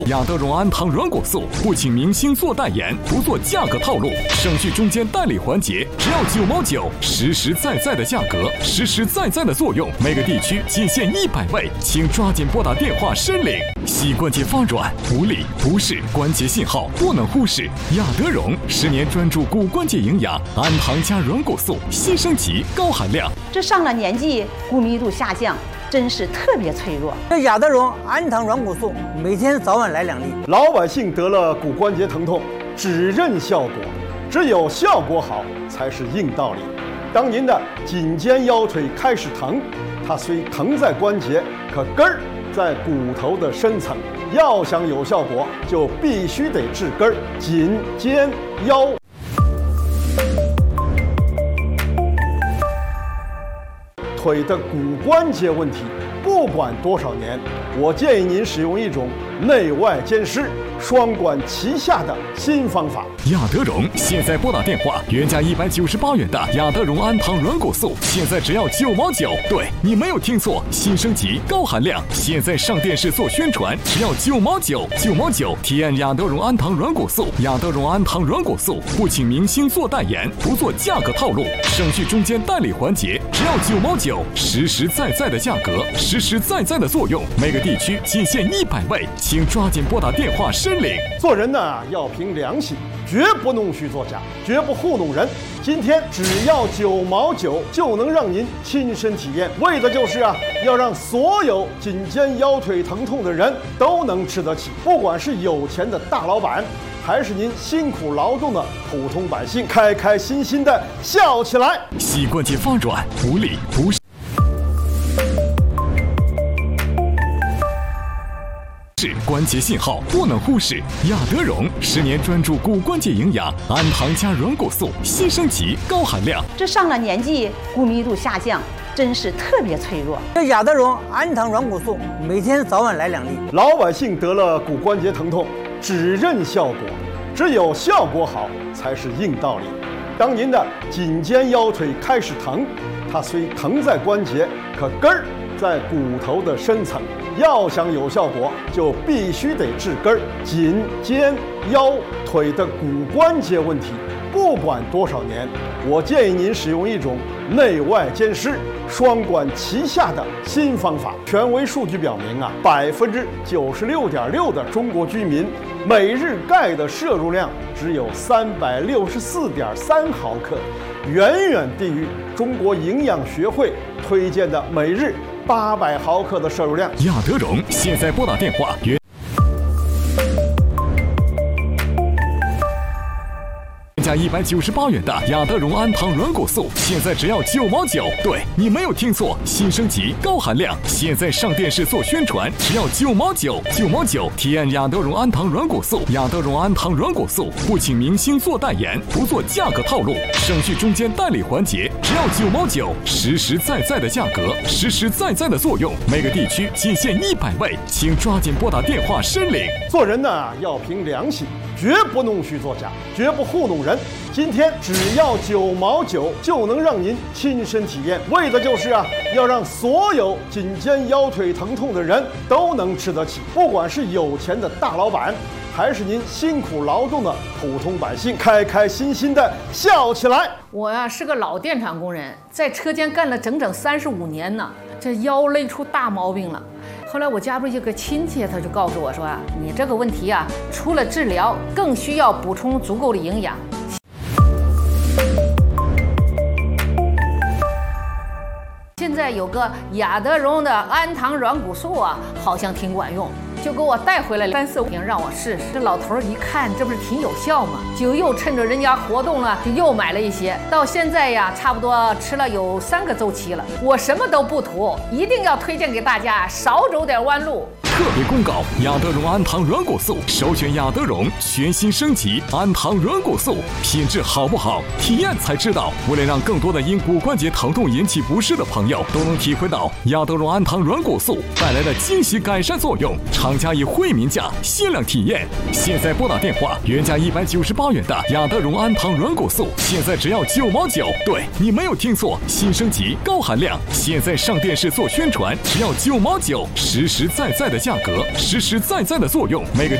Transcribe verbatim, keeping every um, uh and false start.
亚德荣安糖软骨素不请明星做代言，不做价格套路，省去中间代理环节，只要九毛九，实实在在的价格，实实在在的作用。每个地区仅限一百位，请抓紧拨打电话申领。膝关节发软、无力、不适、关节信号不能忽视。亚德荣十年专注骨关节营养，安糖加软骨素，新升级高含量。 这上了年纪，骨密度下降。真是特别脆弱。 这亚德荣安糖软骨素每天早晚来两粒。 老百姓得了骨关节疼痛，只认效果，只有效果好才是硬道理。当您的颈肩腰腿开始疼，它虽疼在关节，可根儿在骨头的深层。要想有效果，就必须得治根儿，颈肩腰。腿的骨关节问题，不管多少年，我建议您使用一种内外兼施、双管齐下的新方法。 亚德荣现在拨打电话，原价一百九十八元的亚德荣安糖软骨素，现在只要九毛九。对，你没有听错，新升级高含量，现在上电视做宣传，只要九毛九，九毛九体验亚德荣安糖软骨素。亚德荣安糖软骨素不请明星做代言，不做价格套路，省去中间代理环节，只要九毛九，实实在在的价格，实实在在的作用。每个地区仅限一百位，请抓紧拨打电话申领。 做人呢，要凭良心，绝不弄虚作假，绝不糊弄人。今天只要九毛九，就能让您亲身体验，为的就是啊，要让所有颈肩腰腿疼痛的人都能吃得起。不管是有钱的大老板，还是您辛苦劳动的普通百姓，开开心心的笑起来。 膝关节发软、无力、不适。关节信号不能忽视。亚德荣十年专注骨关节营养，安糖加软骨素，新升级高含量。 这上了年纪，骨密度下降，真是特别脆弱。 这亚德荣安糖软骨素每天早晚来两粒。 老百姓得了骨关节疼痛，只认效果，只有效果好才是硬道理。当您的颈肩腰腿开始疼，它虽疼在关节，可根儿在骨头的深层。要想有效果，就必须得治根儿。颈肩腰腿的骨关节问题，不管多少年，我建议您使用一种内外兼施、双管齐下的新方法。权威数据表明啊，百分之九十六点六的中国居民每日钙的摄入量只有三百六十四点三毫克，远远低于中国营养学会推荐的每日八百毫克的摄入量。 亚德荣现在拨打电话原价一百九十八元的亚德荣安糖软骨素，现在只要九毛九。对，你没有听错，新升级高含量，现在上电视做宣传，只要九毛九，九毛九体验亚德荣安糖软骨素。亚德荣安糖软骨素不请明星做代言，不做价格套路，省去中间代理环节，只要九毛九，实实在在的价格，实实在在的作用。每个地区仅限一百位，请抓紧拨打电话申领。 做人呢，要凭良心，绝不弄虚作假，绝不糊弄人。今天只要九毛九，就能让您亲身体验，为的就是啊，要让所有颈肩腰腿疼痛的人都能吃得起。不管是有钱的大老板，还是您辛苦劳动的普通百姓，开开心心的笑起来。 我呀、啊、是个老电厂工人，在车间干了整整三十五年呢，这腰累出大毛病了。后来我家不是有个亲戚，他就告诉我说啊，你这个问题啊，除了治疗，更需要补充足够的营养。现在有个亚德荣的安糖软骨素啊，好像挺管用，就给我带回来了三四瓶让我试试。这老头儿一看，这不是挺有效吗？就又趁着人家活动了，就又买了一些。到现在呀，差不多吃了有三个周期了。我什么都不图，一定要推荐给大家，少走点弯路。 特别公告：亚德荣安糖软骨素，首选亚德荣全新升级安糖软骨素，品质好不好，体验才知道。为了让更多的因骨关节疼痛引起不适的朋友都能体会到亚德荣安糖软骨素带来的惊喜改善作用，厂家以惠民价限量体验。现在拨打电话，原价一百九十八元的亚德荣安糖软骨素，现在只要九毛九。对，你没有听错，新升级高含量，现在上电视做宣传，只要九毛九，实实在在的价格，实实在在的作用。每个